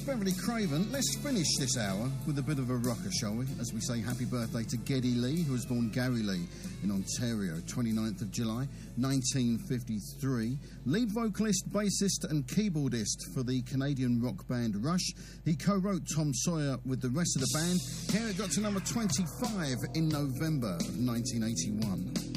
Beverly Craven. Let's finish this hour with a bit of a rocker, shall we? As we say happy birthday to Geddy Lee, who was born Gary Lee in Ontario, 29th of July, 1953. Lead vocalist, bassist and keyboardist for the Canadian rock band Rush. He co-wrote Tom Sawyer with the rest of the band. Here it got to number 25 in November of 1981.